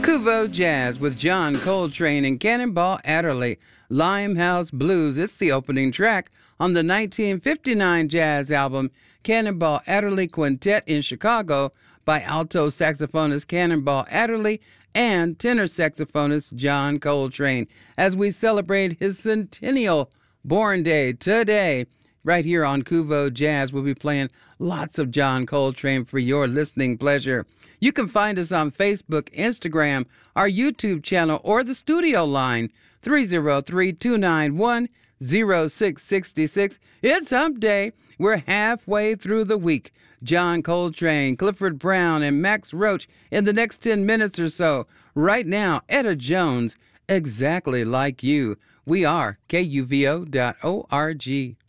Kuvo Jazz with John Coltrane and Cannonball Adderley, Limehouse Blues. It's the opening track on the 1959 jazz album Cannonball Adderley Quintet in Chicago by alto saxophonist Cannonball Adderley and tenor saxophonist John Coltrane as we celebrate his centennial born day today. Right here on Kuvo Jazz, we'll be playing lots of John Coltrane for your listening pleasure. You can find us on Facebook, Instagram, our YouTube channel, or the studio line, 303-291-0666. It's hump day. We're halfway through the week. John Coltrane, Clifford Brown, and Max Roach in the next 10 minutes or so. Right now, Etta Jones, Exactly Like You. We are KUVO.org.